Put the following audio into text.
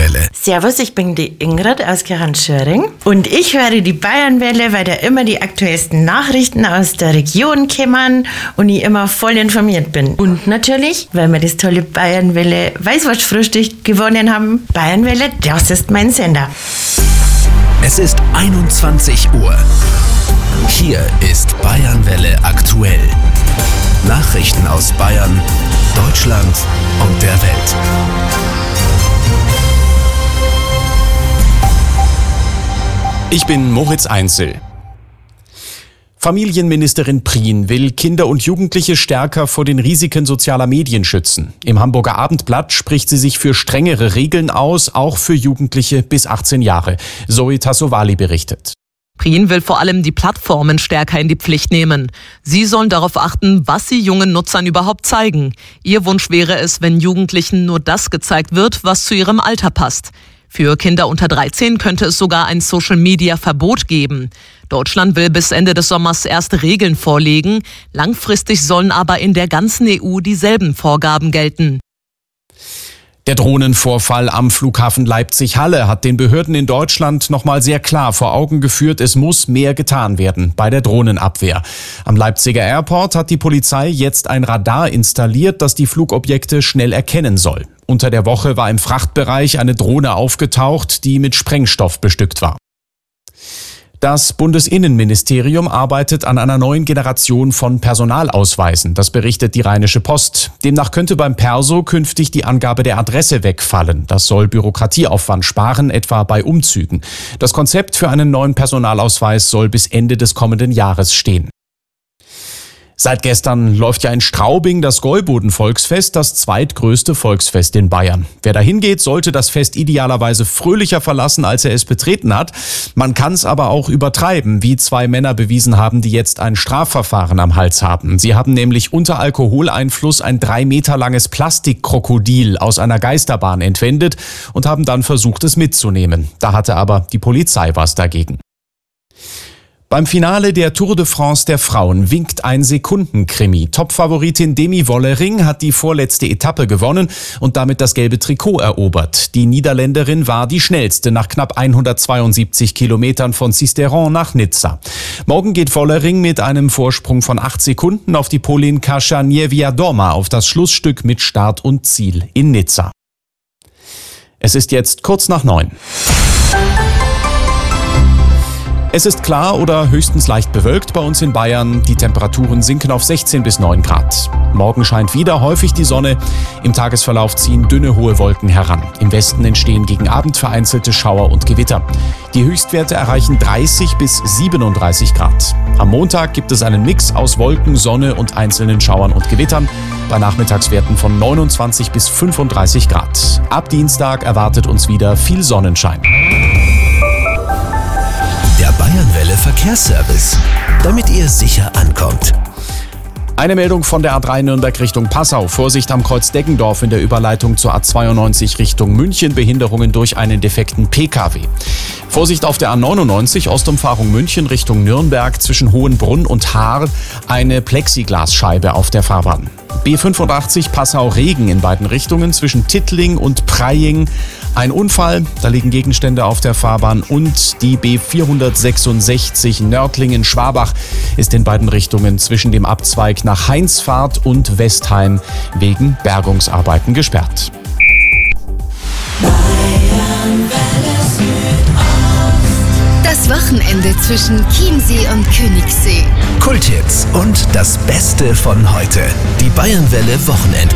Bayernwelle. Servus, ich bin die Ingrid aus Kirchenschöring und ich höre die Bayernwelle, weil da immer die aktuellsten Nachrichten aus der Region kommen und ich immer voll informiert bin. Und natürlich, weil wir das tolle Bayernwelle Weißwurstfrühstück gewonnen haben. Bayernwelle, das ist mein Sender. Es ist 21 Uhr. Hier ist Bayernwelle aktuell. Nachrichten aus Bayern, Deutschland und der Welt. Ich bin Moritz Einzel. Familienministerin Prien will Kinder und Jugendliche stärker vor den Risiken sozialer Medien schützen. Im Hamburger Abendblatt spricht sie sich für strengere Regeln aus, auch für Jugendliche bis 18 Jahre. Zoe Tassovali berichtet. Prien will vor allem die Plattformen stärker in die Pflicht nehmen. Sie sollen darauf achten, was sie jungen Nutzern überhaupt zeigen. Ihr Wunsch wäre es, wenn Jugendlichen nur das gezeigt wird, was zu ihrem Alter passt. Für Kinder unter 13 könnte es sogar ein Social-Media-Verbot geben. Deutschland will bis Ende des Sommers erste Regeln vorlegen. Langfristig sollen aber in der ganzen EU dieselben Vorgaben gelten. Der Drohnenvorfall am Flughafen Leipzig-Halle hat den Behörden in Deutschland nochmal sehr klar vor Augen geführt, es muss mehr getan werden bei der Drohnenabwehr. Am Leipziger Airport hat die Polizei jetzt ein Radar installiert, das die Flugobjekte schnell erkennen soll. Unter der Woche war im Frachtbereich eine Drohne aufgetaucht, die mit Sprengstoff bestückt war. Das Bundesinnenministerium arbeitet an einer neuen Generation von Personalausweisen. Das berichtet die Rheinische Post. Demnach könnte beim Perso künftig die Angabe der Adresse wegfallen. Das soll Bürokratieaufwand sparen, etwa bei Umzügen. Das Konzept für einen neuen Personalausweis soll bis Ende des kommenden Jahres stehen. Seit gestern läuft ja in Straubing das Gäuboden-Volksfest, das zweitgrößte Volksfest in Bayern. Wer dahin geht, sollte das Fest idealerweise fröhlicher verlassen, als er es betreten hat. Man kann es aber auch übertreiben, wie zwei Männer bewiesen haben, die jetzt ein Strafverfahren am Hals haben. Sie haben nämlich unter Alkoholeinfluss ein 3 Meter langes Plastikkrokodil aus einer Geisterbahn entwendet und haben dann versucht, es mitzunehmen. Da hatte aber die Polizei was dagegen. Beim Finale der Tour de France der Frauen winkt ein Sekundenkrimi. Topfavoritin Demi Vollering hat die vorletzte Etappe gewonnen und damit das gelbe Trikot erobert. Die Niederländerin war die schnellste nach knapp 172 Kilometern von Sisteron nach Nizza. Morgen geht Vollering mit einem Vorsprung von 8 Sekunden auf die Polin Kasia Niewiadoma auf das Schlussstück mit Start und Ziel in Nizza. Es ist jetzt kurz nach 9. Es ist klar oder höchstens leicht bewölkt bei uns in Bayern. Die Temperaturen sinken auf 16 bis 9 Grad. Morgen scheint wieder häufig die Sonne. Im Tagesverlauf ziehen dünne, hohe Wolken heran. Im Westen entstehen gegen Abend vereinzelte Schauer und Gewitter. Die Höchstwerte erreichen 30 bis 37 Grad. Am Montag gibt es einen Mix aus Wolken, Sonne und einzelnen Schauern und Gewittern. Bei Nachmittagswerten von 29 bis 35 Grad. Ab Dienstag erwartet uns wieder viel Sonnenschein. Der Bayernwelle Verkehrsservice, damit ihr sicher ankommt. Eine Meldung von der A3 Nürnberg Richtung Passau. Vorsicht am Kreuz Deggendorf in der Überleitung zur A92 Richtung München. Behinderungen durch einen defekten Pkw. Vorsicht auf der A99 Ostumfahrung München Richtung Nürnberg zwischen Hohenbrunn und Haar. Eine Plexiglasscheibe auf der Fahrbahn. B85 Passau-Regen in beiden Richtungen zwischen Tittling und Preying. Ein Unfall, da liegen Gegenstände auf der Fahrbahn und die B466 Nördlingen-Schwabach ist in beiden Richtungen zwischen dem Abzweig nach Heinsfahrt und Westheim wegen Bergungsarbeiten gesperrt. Das Wochenende zwischen Chiemsee und Königssee. Kulthits und das Beste von heute. Die Bayernwelle Wochenend.